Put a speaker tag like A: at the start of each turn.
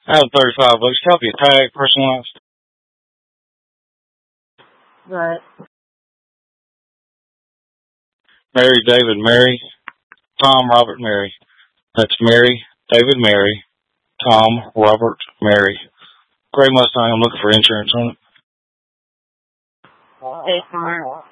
A: I have $35. Copy a tag, personalized.
B: Right.
A: Mary, David, Mary, Tom, Robert, Mary. That's Mary, David, Mary, Tom, Robert, Mary. Gray Mustang. I'm looking for insurance on it.
B: Hey,